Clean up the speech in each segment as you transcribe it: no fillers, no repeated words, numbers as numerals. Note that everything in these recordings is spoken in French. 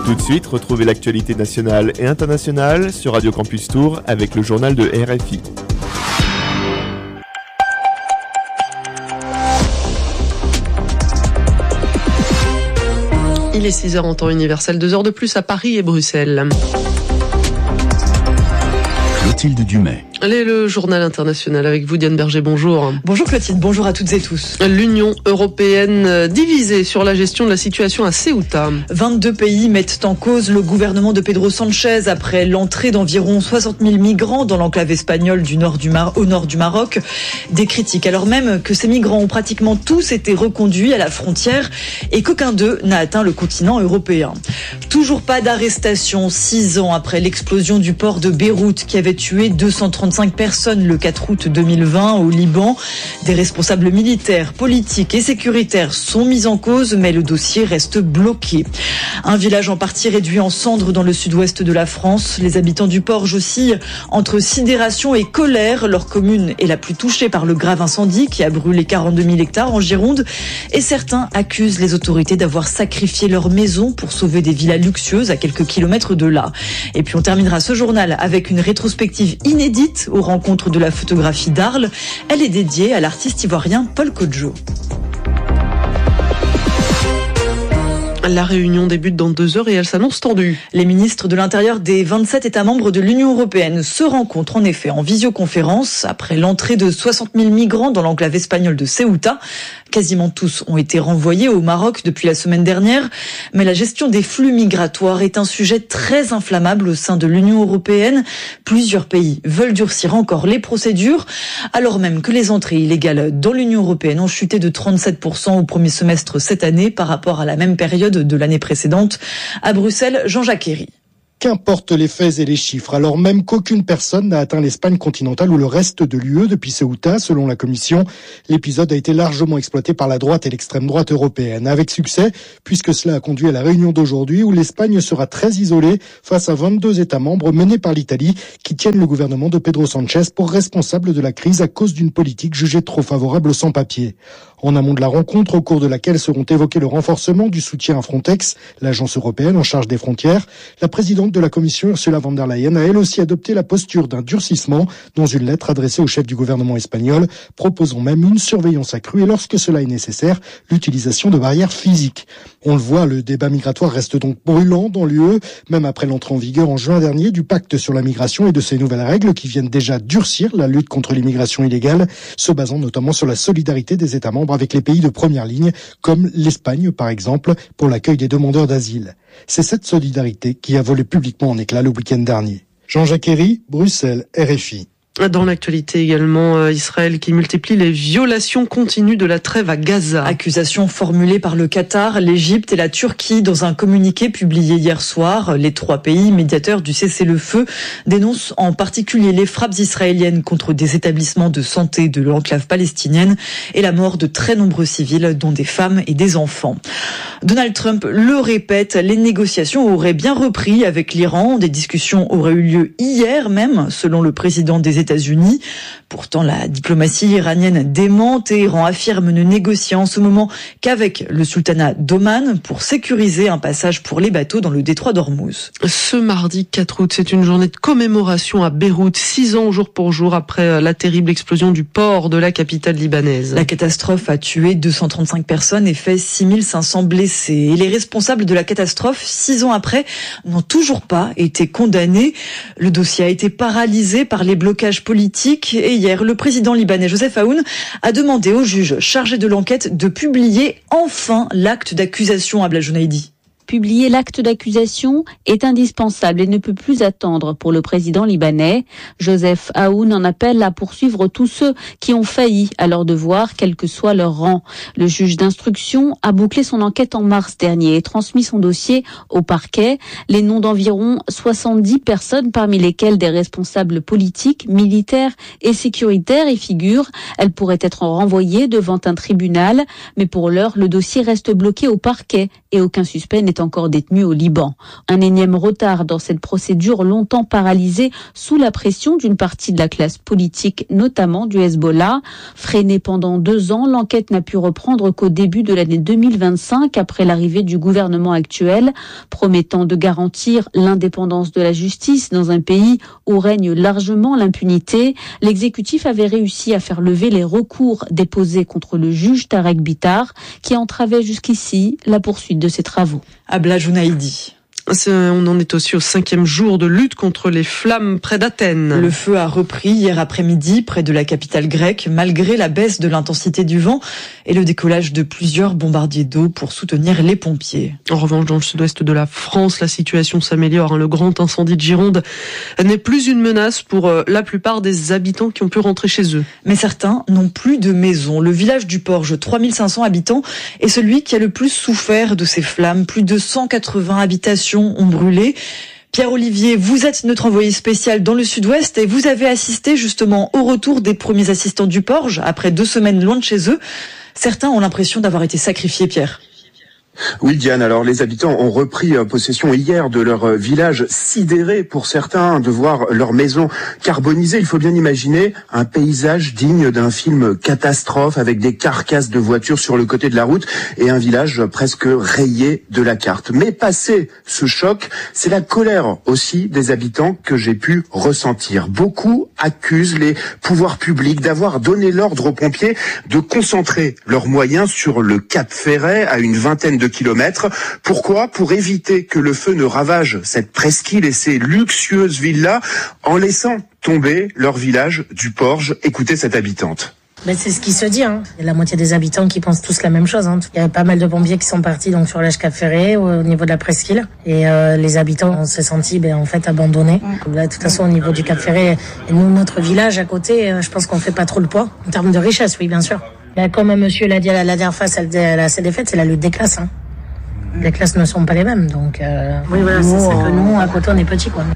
Tout de suite, retrouvez l'actualité nationale et internationale sur Radio Campus Tours avec le journal de RFI. Il est 6h en temps universel, 2 heures de plus à Paris et Bruxelles. Clotilde Dumais. Allez, le journal international avec vous, Diane Berger, bonjour. Bonjour Clotilde, bonjour à toutes et tous. L'Union européenne divisée sur la gestion de la situation à Ceuta. 22 pays mettent en cause le gouvernement de Pedro Sánchez après l'entrée d'environ 60 000 migrants dans l'enclave espagnole au nord du Maroc. Des critiques alors même que ces migrants ont pratiquement tous été reconduits à la frontière et qu'aucun d'eux n'a atteint le continent européen. Toujours pas d'arrestation 6 ans après l'explosion du port de Beyrouth qui avait tué 235 personnes le 4 août 2020 au Liban. Des responsables militaires, politiques et sécuritaires sont mis en cause, mais le dossier reste bloqué. Un village en partie réduit en cendres dans le sud-ouest de la France. Les habitants du Porge oscillent entre sidération et colère. Leur commune est la plus touchée par le grave incendie qui a brûlé 42 000 hectares en Gironde. Et certains accusent les autorités d'avoir sacrifié leur maison pour sauver des villas luxueuses à quelques kilomètres de là. Et puis on terminera ce journal avec une rétrospective inédite aux rencontres de la photographie d'Arles. Elle est dédiée à l'artiste ivoirien Paul Kodjo. La réunion débute dans 2 heures et elle s'annonce tendue. Les ministres de l'Intérieur des 27 États membres de l'Union européenne se rencontrent en effet en visioconférence après l'entrée de 60 000 migrants dans l'enclave espagnole de Ceuta. Quasiment tous ont été renvoyés au Maroc depuis la semaine dernière. Mais la gestion des flux migratoires est un sujet très inflammable au sein de l'Union européenne. Plusieurs pays veulent durcir encore les procédures, alors même que les entrées illégales dans l'Union européenne ont chuté de 37% au premier semestre cette année par rapport à la même période de l'année précédente. À Bruxelles, Jean-Jacques Herry. Qu'importent les faits et les chiffres, alors même qu'aucune personne n'a atteint l'Espagne continentale ou le reste de l'UE depuis Ceuta, selon la Commission. L'épisode a été largement exploité par la droite et l'extrême droite européenne, avec succès, puisque cela a conduit à la réunion d'aujourd'hui où l'Espagne sera très isolée face à 22 États membres menés par l'Italie qui tiennent le gouvernement de Pedro Sánchez pour responsable de la crise à cause d'une politique jugée trop favorable aux sans-papiers. En amont de la rencontre, au cours de laquelle seront évoqués le renforcement du soutien à Frontex, l'agence européenne en charge des frontières, la présidente de la Commission, Ursula von der Leyen, a elle aussi adopté la posture d'un durcissement dans une lettre adressée au chef du gouvernement espagnol, proposant même une surveillance accrue et lorsque cela est nécessaire, l'utilisation de barrières physiques. On le voit, le débat migratoire reste donc brûlant dans l'UE, même après l'entrée en vigueur en juin dernier du pacte sur la migration et de ses nouvelles règles qui viennent déjà durcir la lutte contre l'immigration illégale, se basant notamment sur la solidarité des États membres avec les pays de première ligne, comme l'Espagne par exemple, pour l'accueil des demandeurs d'asile. C'est cette solidarité qui a volé publiquement en éclats le week-end dernier. Jean-Jacques Herry, Bruxelles, RFI. Dans l'actualité également, Israël qui multiplie les violations continues de la trêve à Gaza. Accusation formulée par le Qatar, l'Égypte et la Turquie dans un communiqué publié hier soir. Les 3 pays médiateurs du cessez-le-feu dénoncent en particulier les frappes israéliennes contre des établissements de santé de l'enclave palestinienne et la mort de très nombreux civils, dont des femmes et des enfants. Donald Trump le répète, les négociations auraient bien repris avec l'Iran. Des discussions auraient eu lieu hier même, selon le président des États-Unis. Pourtant, la diplomatie iranienne démente et Iran affirme ne négocier en ce moment qu'avec le sultanat d'Oman pour sécuriser un passage pour les bateaux dans le détroit d'Ormuz. Ce mardi 4 août, c'est une journée de commémoration à Beyrouth, 6 ans jour pour jour après la terrible explosion du port de la capitale libanaise. La catastrophe a tué 235 personnes et fait 6500 blessés. Et les responsables de la catastrophe, 6 ans après, n'ont toujours pas été condamnés. Le dossier a été paralysé par les blocages politiques et hier, le président libanais Joseph Aoun a demandé au juge chargé de l'enquête de publier enfin l'acte d'accusation à Blajonaïdi. Publier l'acte d'accusation est indispensable et ne peut plus attendre pour le président libanais. Joseph Aoun en appelle à poursuivre tous ceux qui ont failli à leur devoir, quel que soit leur rang. Le juge d'instruction a bouclé son enquête en mars dernier et transmis son dossier au parquet. Les noms d'environ 70 personnes, parmi lesquelles des responsables politiques, militaires et sécuritaires y figurent. Elles pourraient être renvoyées devant un tribunal, mais pour l'heure, le dossier reste bloqué au parquet et aucun suspect n'est est encore détenu au Liban. Un énième retard dans cette procédure longtemps paralysée sous la pression d'une partie de la classe politique, notamment du Hezbollah. Freinée pendant 2 ans, l'enquête n'a pu reprendre qu'au début de l'année 2025 après l'arrivée du gouvernement actuel, promettant de garantir l'indépendance de la justice dans un pays où règne largement l'impunité. L'exécutif avait réussi à faire lever les recours déposés contre le juge Tarek Bitar qui entravait jusqu'ici la poursuite de ses travaux. Abla Jounaïdi. On en est aussi au 5e jour de lutte contre les flammes près d'Athènes. Le feu a repris hier après-midi près de la capitale grecque, malgré la baisse de l'intensité du vent et le décollage de plusieurs bombardiers d'eau pour soutenir les pompiers. En revanche, dans le sud-ouest de la France, la situation s'améliore. Le grand incendie de Gironde n'est plus une menace pour la plupart des habitants qui ont pu rentrer chez eux. Mais certains n'ont plus de maison. Le village du Porge, 3500 habitants, est celui qui a le plus souffert de ces flammes. Plus de 180 habitations ont brûlé. Pierre-Olivier, vous êtes notre envoyé spécial dans le sud-ouest et vous avez assisté justement au retour des premiers assistants du Porge après 2 semaines loin de chez eux. Certains ont l'impression d'avoir été sacrifiés, Pierre. Oui, Diane, alors les habitants ont repris possession hier de leur village, sidérés pour certains de voir leur maison carbonisée. Il faut bien imaginer un paysage digne d'un film catastrophe avec des carcasses de voitures sur le côté de la route et un village presque rayé de la carte. Mais passé ce choc, c'est la colère aussi des habitants que j'ai pu ressentir. Beaucoup accusent les pouvoirs publics d'avoir donné l'ordre aux pompiers de concentrer leurs moyens sur le Cap Ferret à une vingtaine de kilomètres. Pourquoi ? Pour éviter que le feu ne ravage cette presqu'île et ces luxueuses villas en laissant tomber leur village du Porge. Écoutez cette habitante. C'est ce qui se dit. Il y a la moitié des habitants qui pensent tous la même chose. Il y a pas mal de pompiers qui sont partis donc sur l'Èche Cap Ferret au niveau de la presqu'île. Et les habitants ont se senti en fait abandonnés. Là, de toute façon, au niveau du Cap Ferret, et nous, notre village à côté, je pense qu'on fait pas trop le poids. En termes de richesse, oui, bien sûr. Comme monsieur l'a dit la dernière fois, c'est des fêtes, c'est la lutte des classes. Les classes ne sont pas les mêmes, donc oui, voilà, c'est ça que nous, à côté, on est petits, quoi.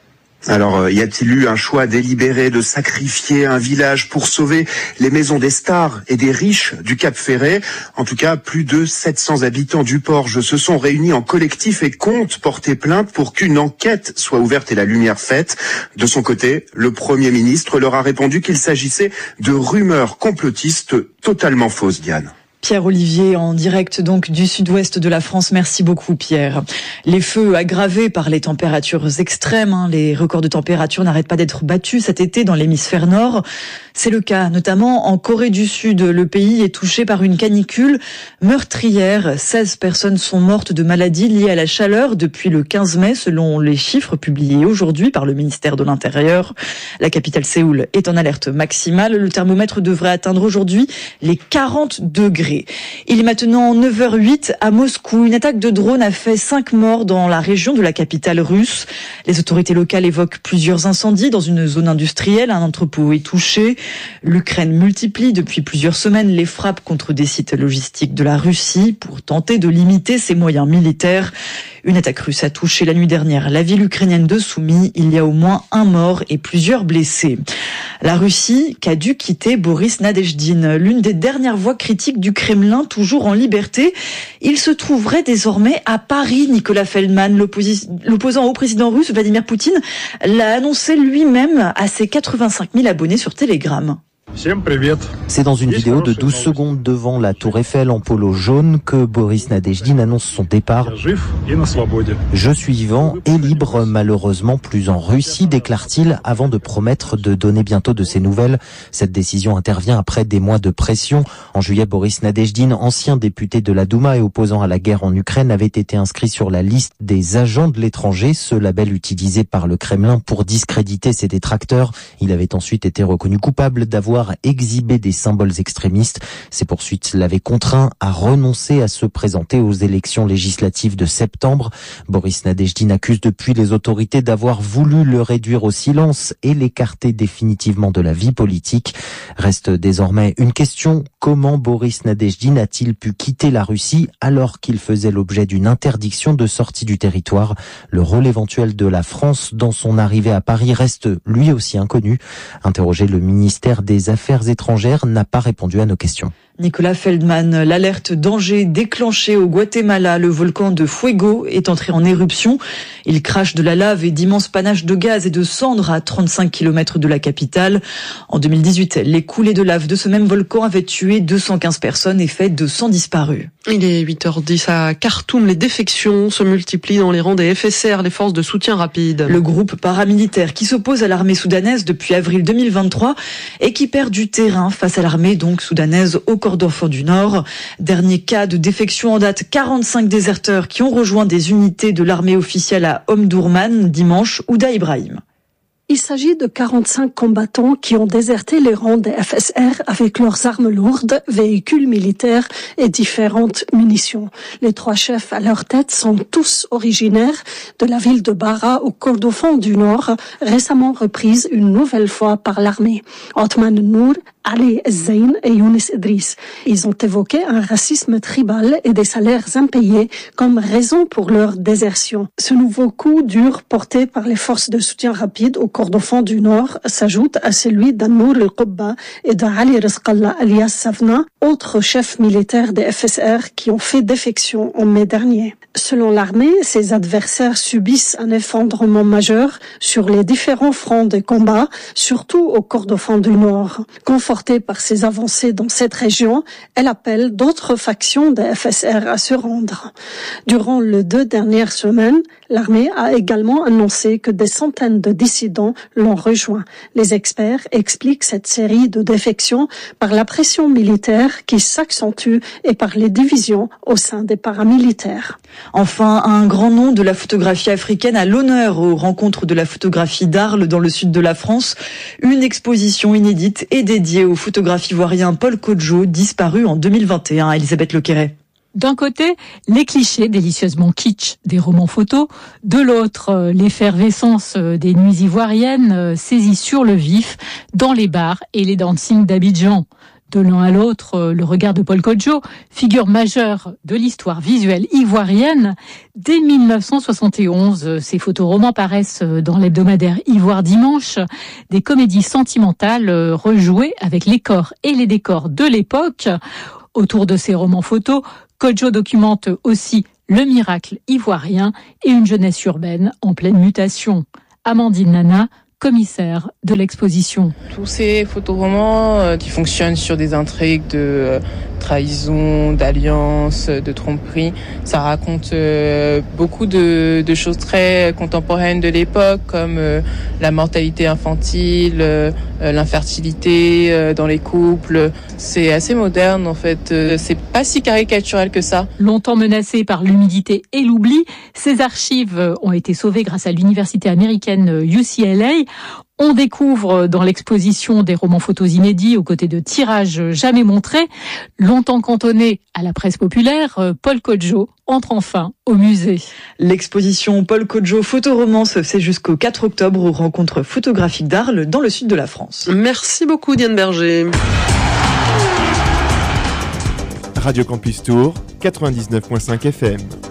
Alors, y a-t-il eu un choix délibéré de sacrifier un village pour sauver les maisons des stars et des riches du Cap Ferret ? En tout cas, plus de 700 habitants du Porge se sont réunis en collectif et comptent porter plainte pour qu'une enquête soit ouverte et la lumière faite. De son côté, le Premier ministre leur a répondu qu'il s'agissait de rumeurs complotistes totalement fausses, Diane. Pierre-Olivier en direct donc du sud-ouest de la France. Merci beaucoup Pierre. Les feux aggravés par les températures extrêmes, les records de température n'arrêtent pas d'être battus cet été dans l'hémisphère nord. C'est le cas notamment en Corée du Sud. Le pays est touché par une canicule meurtrière. 16 personnes sont mortes de maladies liées à la chaleur depuis le 15 mai selon les chiffres publiés aujourd'hui par le ministère de l'Intérieur. La capitale Séoul est en alerte maximale. Le thermomètre devrait atteindre aujourd'hui les 40 degrés. Il est maintenant 9h08 à Moscou. Une attaque de drone a fait 5 morts dans la région de la capitale russe. Les autorités locales évoquent plusieurs incendies dans une zone industrielle. Un entrepôt est touché. L'Ukraine multiplie depuis plusieurs semaines les frappes contre des sites logistiques de la Russie pour tenter de limiter ses moyens militaires. Une attaque russe a touché la nuit dernière la ville ukrainienne de Soumy. Il y a au moins 1 mort et plusieurs blessés. La Russie qu'a dû quitter Boris Nadezhdin, l'une des dernières voix critiques du Kremlin, toujours en liberté. Il se trouverait désormais à Paris. Nicolas Feldman, l'opposant au président russe Vladimir Poutine, l'a annoncé lui-même à ses 85 000 abonnés sur Telegram. C'est dans une vidéo de 12 secondes devant la Tour Eiffel en polo jaune que Boris Nadezhdin annonce son départ. Je suis vivant et libre, malheureusement plus en Russie, déclare-t-il, avant de promettre de donner bientôt de ses nouvelles. Cette décision intervient après des mois de pression. En juillet, Boris Nadezhdin, ancien député de la Douma et opposant à la guerre en Ukraine, avait été inscrit sur la liste des agents de l'étranger, ce label utilisé par le Kremlin pour discréditer ses détracteurs. Il avait ensuite été reconnu coupable d'avoir exhibé des symboles extrémistes. Ces poursuites l'avaient contraint à renoncer à se présenter aux élections législatives de septembre. Boris Nadezhdin accuse depuis les autorités d'avoir voulu le réduire au silence et l'écarter définitivement de la vie politique. Reste désormais une question: comment Boris Nadezhdin a-t-il pu quitter la Russie alors qu'il faisait l'objet d'une interdiction de sortie du territoire? Le rôle éventuel de la France dans son arrivée à Paris reste lui aussi inconnu. Interrogé, le ministère des Affaires étrangères n'a pas répondu à nos questions. Nicolas Feldman, l'alerte danger déclenchée au Guatemala. Le volcan de Fuego est entré en éruption. Il crache de la lave et d'immenses panaches de gaz et de cendres à 35 km de la capitale. En 2018, les coulées de lave de ce même volcan avaient tué 215 personnes et fait 200 disparus. Il est 8h10 à Khartoum. Les défections se multiplient dans les rangs des FSR, les forces de soutien rapide. Le groupe paramilitaire qui s'oppose à l'armée soudanaise depuis avril 2023 et qui perd du terrain face à l'armée soudanaise au Kordofan du Nord. Dernier cas de défection en date, 45 déserteurs qui ont rejoint des unités de l'armée officielle à Omdurman dimanche. Ouda Ibrahim. Il s'agit de 45 combattants qui ont déserté les rangs des FSR avec leurs armes lourdes, véhicules militaires et différentes munitions. Les 3 chefs à leur tête sont tous originaires de la ville de Bara au Kordofan du Nord, récemment reprise une nouvelle fois par l'armée. Othman Nour, Ali Zayn et Younis Idriss. Ils ont évoqué un racisme tribal et des salaires impayés comme raison pour leur désertion. Ce nouveau coup dur porté par les forces de soutien rapide au Kordofan du Nord s'ajoute à celui d'Annour el-Qubba et d'Ali Rizqallah alias Savna, autres chefs militaires des FSR qui ont fait défection en mai dernier. Selon l'armée, ses adversaires subissent un effondrement majeur sur les différents fronts de combat, surtout au Kordofan du Nord. Confortée par ses avancées dans cette région, elle appelle d'autres factions des FSR à se rendre. Durant les 2 dernières semaines, l'armée a également annoncé que des centaines de dissidents l'ont rejoint. Les experts expliquent cette série de défections par la pression militaire qui s'accentue et par les divisions au sein des paramilitaires. Enfin, un grand nom de la photographie africaine à l'honneur aux rencontres de la photographie d'Arles dans le sud de la France. Une exposition inédite est dédiée au photographe ivoirien Paul Kodjo, disparu en 2021. Elisabeth Lequeret. D'un côté, les clichés délicieusement kitsch des romans photos. De l'autre, l'effervescence des nuits ivoiriennes saisies sur le vif dans les bars et les dancings d'Abidjan. De l'un à l'autre, le regard de Paul Kodjo, figure majeure de l'histoire visuelle ivoirienne. Dès 1971, ces photoromans paraissent dans l'hebdomadaire Ivoire Dimanche, des comédies sentimentales rejouées avec les corps et les décors de l'époque. Autour de ces romans photos, Kodjo documente aussi le miracle ivoirien et une jeunesse urbaine en pleine mutation. Amandine Nana, commissaire de l'exposition. Tous ces photoromans qui fonctionnent sur des intrigues de trahison, d'alliance, de tromperie, ça raconte beaucoup de choses très contemporaines de l'époque, comme la mortalité infantile, l'infertilité dans les couples. C'est assez moderne en fait, c'est pas si caricatural que ça. Longtemps menacées par l'humidité et l'oubli, ces archives ont été sauvées grâce à l'université américaine UCLA. On découvre dans l'exposition des romans photos inédits aux côtés de tirages jamais montrés. Longtemps cantonné à la presse populaire, Paul Kodjo entre enfin au musée. L'exposition Paul Kodjo Photoromance, c'est jusqu'au 4 octobre aux rencontres photographiques d'Arles dans le sud de la France. Merci beaucoup Diane Berger. Radio Campus Tour, 99.5 FM.